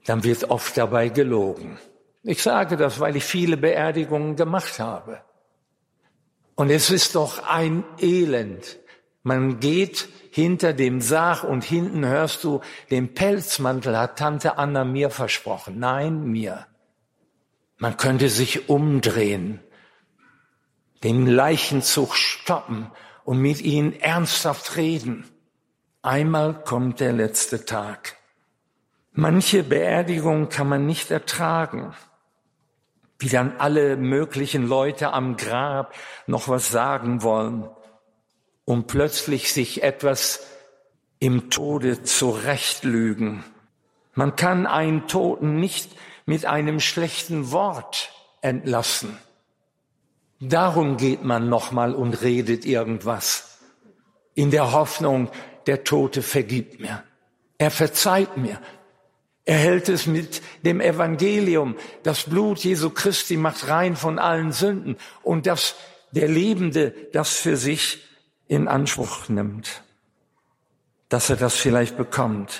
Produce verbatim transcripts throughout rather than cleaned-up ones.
dann wird oft dabei gelogen. Ich sage das, weil ich viele Beerdigungen gemacht habe. Und es ist doch ein Elend. Man geht hinter dem Sarg und hinten hörst du, den Pelzmantel hat Tante Anna mir versprochen. Nein, mir. Man könnte sich umdrehen, den Leichenzug stoppen und mit ihnen ernsthaft reden. Einmal kommt der letzte Tag. Manche Beerdigungen kann man nicht ertragen, wie dann alle möglichen Leute am Grab noch was sagen wollen und plötzlich sich etwas im Tode zurechtlügen. Man kann einen Toten nicht mit einem schlechten Wort entlassen. Darum geht man nochmal und redet irgendwas, in der Hoffnung, der Tote vergibt mir, er verzeiht mir. Er hält es mit dem Evangelium. Das Blut Jesu Christi macht rein von allen Sünden. Und dass der Lebende das für sich in Anspruch nimmt. Dass er das vielleicht bekommt.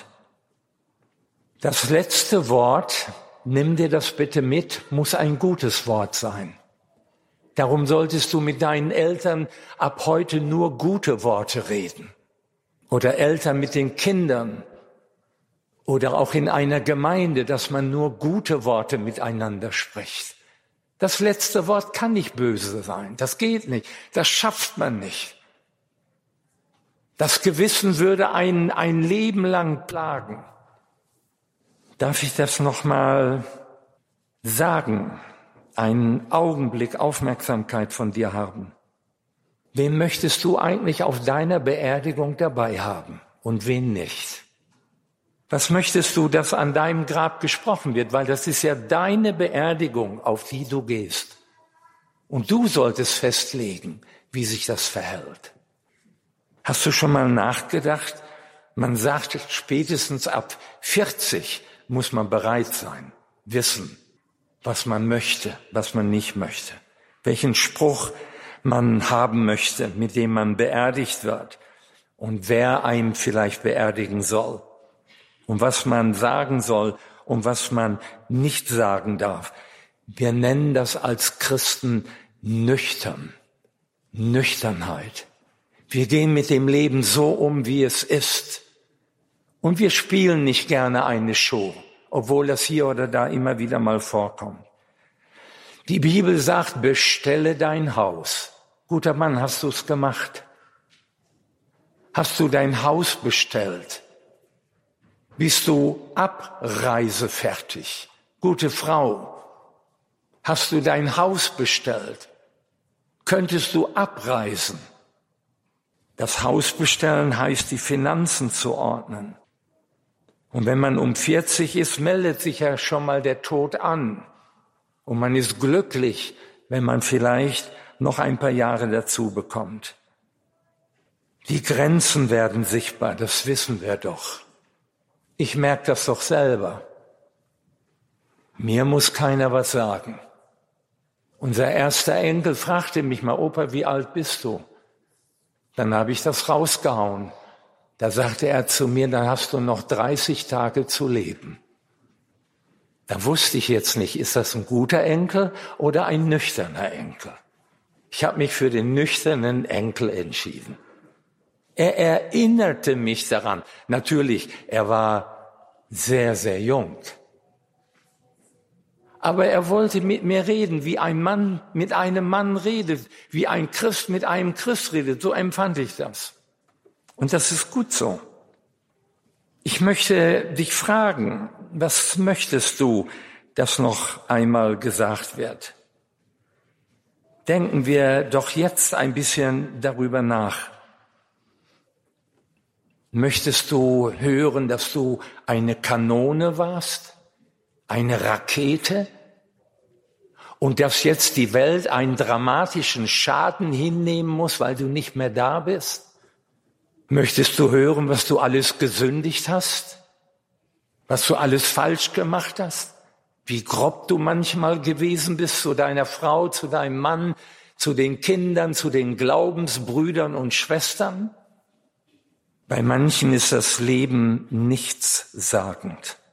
Das letzte Wort, nimm dir das bitte mit, muss ein gutes Wort sein. Darum solltest du mit deinen Eltern ab heute nur gute Worte reden. Oder Eltern mit den Kindern. Oder auch in einer Gemeinde, dass man nur gute Worte miteinander spricht. Das letzte Wort kann nicht böse sein. Das geht nicht. Das schafft man nicht. Das Gewissen würde einen ein Leben lang plagen. Darf ich das noch mal sagen? Einen Augenblick Aufmerksamkeit von dir haben. Wen möchtest du eigentlich auf deiner Beerdigung dabei haben und wen nicht? Was möchtest du, dass an deinem Grab gesprochen wird? Weil das ist ja deine Beerdigung, auf die du gehst. Und du solltest festlegen, wie sich das verhält. Hast du schon mal nachgedacht? Man sagt, spätestens ab vierzig muss man bereit sein, wissen, was man möchte, was man nicht möchte. Welchen Spruch man haben möchte, mit dem man beerdigt wird. Und wer einen vielleicht beerdigen soll. Und was man sagen soll und was man nicht sagen darf. Wir nennen das als Christen nüchtern, Nüchternheit. Wir gehen mit dem Leben so um, wie es ist. Und wir spielen nicht gerne eine Show, obwohl das hier oder da immer wieder mal vorkommt. Die Bibel sagt, bestelle dein Haus. Guter Mann, hast du es gemacht? Hast du dein Haus bestellt? Bist du abreisefertig? Gute Frau, hast du dein Haus bestellt? Könntest du abreisen? Das Haus bestellen heißt, die Finanzen zu ordnen. Und wenn man um vierzig ist, meldet sich ja schon mal der Tod an. Und man ist glücklich, wenn man vielleicht noch ein paar Jahre dazu bekommt. Die Grenzen werden sichtbar, das wissen wir doch. Ich merke das doch selber. Mir muss keiner was sagen. Unser erster Enkel fragte mich mal, Opa, wie alt bist du? Dann habe ich das rausgehauen. Da sagte er zu mir, dann hast du noch dreißig Tage zu leben. Da wusste ich jetzt nicht, ist das ein guter Enkel oder ein nüchterner Enkel? Ich habe mich für den nüchternen Enkel entschieden. Er erinnerte mich daran. Natürlich, er war sehr, sehr jung. Aber er wollte mit mir reden, wie ein Mann mit einem Mann redet, wie ein Christ mit einem Christ redet. So empfand ich das. Und das ist gut so. Ich möchte dich fragen, was möchtest du, dass noch einmal gesagt wird? Denken wir doch jetzt ein bisschen darüber nach. Möchtest du hören, dass du eine Kanone warst, eine Rakete und dass jetzt die Welt einen dramatischen Schaden hinnehmen muss, weil du nicht mehr da bist? Möchtest du hören, was du alles gesündigt hast, was du alles falsch gemacht hast, wie grob du manchmal gewesen bist zu deiner Frau, zu deinem Mann, zu den Kindern, zu den Glaubensbrüdern und Schwestern? Bei manchen ist das Leben nichtssagend.